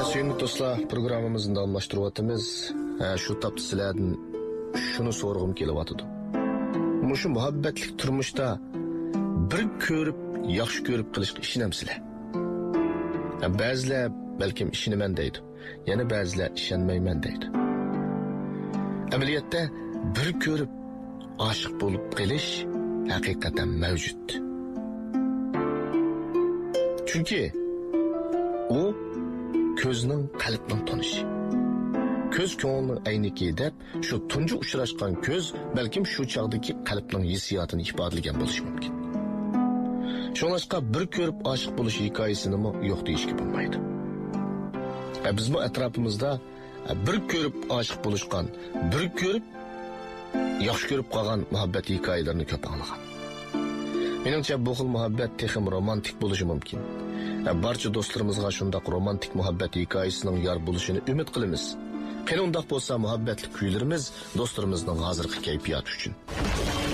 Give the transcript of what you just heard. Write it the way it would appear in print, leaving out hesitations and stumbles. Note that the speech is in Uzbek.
Sevgili do'stlar, programmamizni davomlashtiryapmiz. Shu topda sizlardan shuni so'rag'im kelyapti. Mushu muhabbatlik turmushda bir ko'rib, yaxshi ko'rib qilishga ishonamsizlar? Ba'zilar balkim ishonaman deydi, yana ba'zilar ishonmayman deydi. Amaliyotda bir ko'rib oshiq bo'lib qilish haqiqatan mavjud. Chunki u ko'zning qalbning tonishi. Ko'z ko'ngilning ayniki deb shu tunji uchrashgan ko'z balkim shu chog'dagi qalbning hissiyotini ifodalagan bo'lishi mumkin. Shuningdek bir ko'rib oshiq bo'lish hikoyasini yo'q deyishga bo'lmaydi. Biz bu atrofimizda bir ko'rib oshiq bo'lishgan, bir ko'rib yaxshi ko'rib qolgan muhabbat hikoyalarini ko'p anglagan. Menimcha bu xil muhabbat texim romantik bo'lishi mumkin. Barcha do'stlarimizga shunday romantik muhabbat hikoyasining yor bo'lishini umid qilamiz. Qani undaq bo'lsa muhabbatli kuylarimiz do'stlarimizning hozirgi kayfiyati uchun.